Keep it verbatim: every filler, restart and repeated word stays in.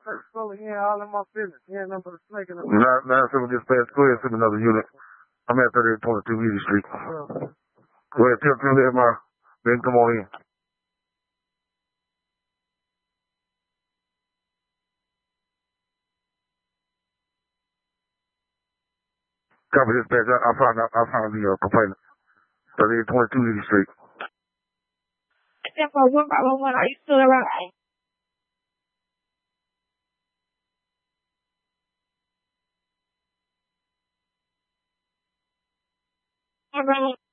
slowly, he ain't all in my business. He ain't nothing but a snake in the Nine, nine seven dispatch. Go ahead, send another unit. I'm at thirty-eight twenty-two Easy Street. Uh, Go ahead, tell them that my then come on in. Copy dispatch. I, I found out. I found the uh, complainant. thirty-eight twenty-two Easy Street. ten four one five one one, are you still around? Around